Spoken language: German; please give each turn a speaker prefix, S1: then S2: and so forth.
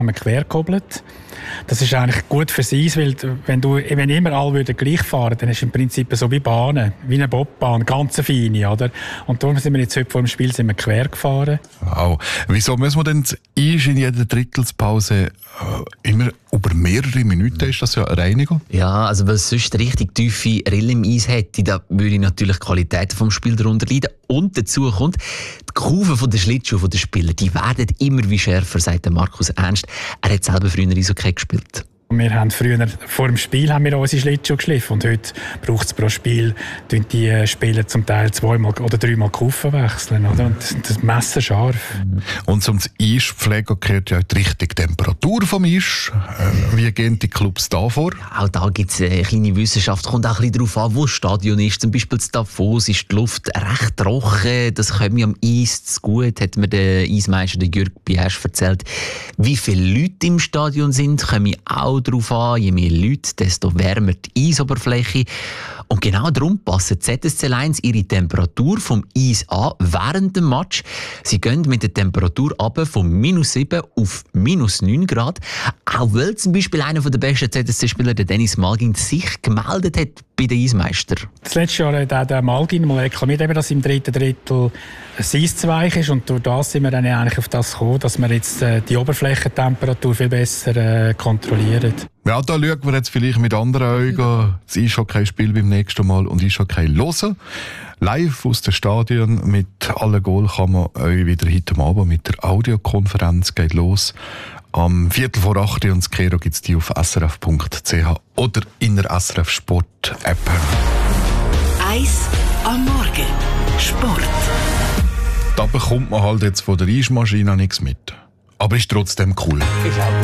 S1: man querkuppelt. Das ist eigentlich gut fürs Eis, weil wenn immer alle gleich fahren, dann ist es im Prinzip so wie Bahnen, wie eine Bobbahn, ganz feine, oder? Und darum sind wir jetzt heute vor dem Spiel quer gefahren.
S2: Wow. Wieso müssen wir denn das Eis in jeder Drittelspause immer über mehrere Minuten? Ist das ja eine Reinigung?
S3: Ja, also weil es sonst richtig tiefe Rillen im Eis hätte, da würde natürlich die Qualität vom Spiel darunter leiden. Und dazu kommt, die Kurven der Schlittschuhe der Spieler, die werden immer wie schärfer, sagt Markus Ernst. Er hat selber früher Eishockey gespielt.
S1: Wir haben früher, vor dem Spiel haben wir unsere Schlittschuhe geschliffen und heute braucht es pro Spiel, die Spieler zum Teil 2-mal oder 3-mal die Kufen wechseln, oder? Und das Messer scharf.
S2: Und zum Eis pflegen gehört ja die richtige Temperatur vom Eis. Wie gehen die Clubs da vor?
S3: Ja, auch da gibt es eine kleine Wissenschaft. Kommt auch ein bisschen darauf an, wo das Stadion ist. Zum Beispiel in Davos ist die Luft recht trocken. Das kommt mir am Eis zu gut, hat mir der Eismeister Jürg Biersch erzählt. Wie viele Leute im Stadion sind, kommen auch darauf an. Je mehr Leute, desto wärmer die Eisoberfläche. Und genau darum passen ZSC Lions ihre Temperatur vom Eis an während dem Match. Sie gehen mit der Temperatur runter von -7 auf -9 Grad. Auch weil zum Beispiel einer der besten ZSC-Spieler, der Dennis Malgin, sich gemeldet hat bei den Eismeister.
S1: Das letzte Jahr hat der Malgin mal reklamiert, dass im dritten Drittel das Eis zu weich ist. Und durch das sind wir dann eigentlich auf das gekommen, dass wir jetzt die Oberflächentemperatur viel besser kontrollieren.
S2: Ja, da schauen wir jetzt vielleicht mit anderen Augen das Eishockey-Spiel beim nächsten Mal und Eishockey hören. Live aus dem Stadion mit allen Goal kann man euch wieder heute Abend mit der Audiokonferenz geht los. Am 7:45 und das Kero gibt es die auf srf.ch oder in der SRF Sport App.
S4: Eis am Morgen. Sport.
S2: Da bekommt man halt jetzt von der Eismaschine nichts mit. Aber ist trotzdem cool.